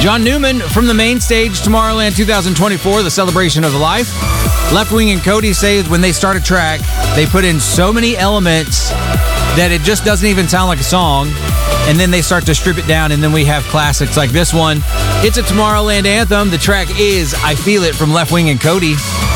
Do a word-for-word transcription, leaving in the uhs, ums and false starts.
John Newman from the main stage, Tomorrowland twenty twenty-four, the celebration of life. Left Wing and Cody say when they start a track, they put in so many elements that it just doesn't even sound like a song. And then they start to strip it down, and then we have classics like this one. It's a Tomorrowland anthem. The track is I Feel It from Left Wing and Cody.